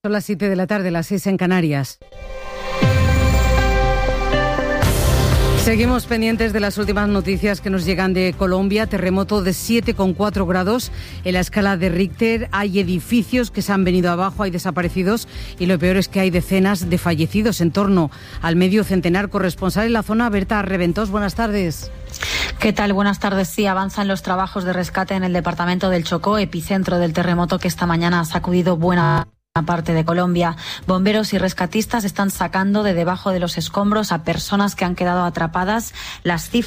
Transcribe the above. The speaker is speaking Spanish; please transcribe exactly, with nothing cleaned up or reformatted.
Son las siete de la tarde, las seis en Canarias. Seguimos pendientes de las últimas noticias que nos llegan de Colombia. Terremoto de siete coma cuatro grados en la escala de Richter. Hay edificios que se han venido abajo, hay desaparecidos y lo peor es que hay decenas de fallecidos, en torno al medio centenar. Corresponsal en la zona, Berta Reventós, buenas tardes. ¿Qué tal? Buenas tardes. Sí, avanzan los trabajos de rescate en el departamento del Chocó, epicentro del terremoto que esta mañana ha sacudido buena parte de Colombia. Bomberos y rescatistas están sacando de debajo de los escombros a personas que han quedado atrapadas. Las cifras